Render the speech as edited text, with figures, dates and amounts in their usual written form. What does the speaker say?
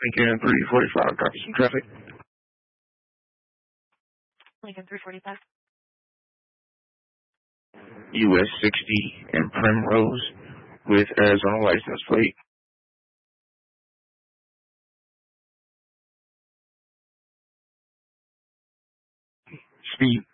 Lincoln 345, copy some traffic. Lincoln 345. US 60 and Primrose with Arizona license plate. Speed